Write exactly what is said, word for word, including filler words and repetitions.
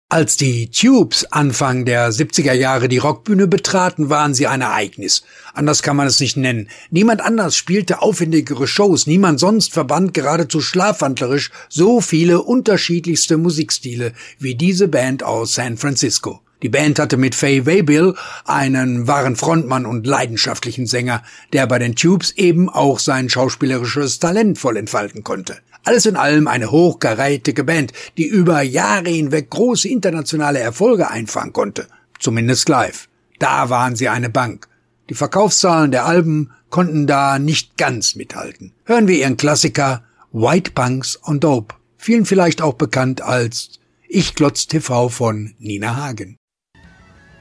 Als die Tubes Anfang der siebziger Jahre die Rockbühne betraten, waren sie ein Ereignis. Anders kann man es nicht nennen. Niemand anders spielte aufwendigere Shows, niemand sonst verband geradezu schlafwandlerisch so viele unterschiedlichste Musikstile wie diese Band aus San Francisco. Die Band hatte mit Fay Waybill einen wahren Frontmann und leidenschaftlichen Sänger, der bei den Tubes eben auch sein schauspielerisches Talent voll entfalten konnte. Alles in allem eine hochkarätige Band, die über Jahre hinweg große internationale Erfolge einfahren konnte, zumindest live. Da waren sie eine Bank. Die Verkaufszahlen der Alben konnten da nicht ganz mithalten. Hören wir ihren Klassiker White Punks on Dope, vielen vielleicht auch bekannt als Ich Glotz T V von Nina Hagen.